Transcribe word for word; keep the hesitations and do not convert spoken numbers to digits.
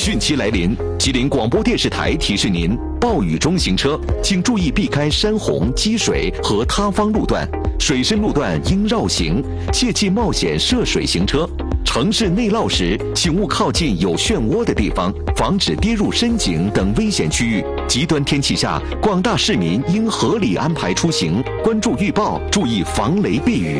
汛期来临，吉林广播电视台提示您：暴雨中行车，请注意避开山洪、积水和塌方路段，水深路段应绕行，切忌冒险涉水行车。城市内涝时，请勿靠近有漩涡的地方，防止跌入深井等危险区域。极端天气下，广大市民应合理安排出行，关注预报，注意防雷避雨。